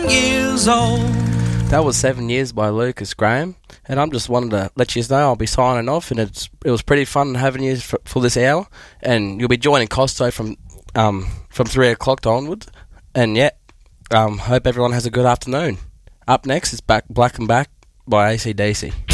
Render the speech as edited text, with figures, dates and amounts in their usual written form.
years old. That was 7 Years by Lucas Graham, and I'm just wanted to let you know I'll be signing off, and it was pretty fun having you for this hour, and you'll be joining Costo from 3 o'clock onwards, and hope everyone has a good afternoon. Up next is Black and Back by AC/DC.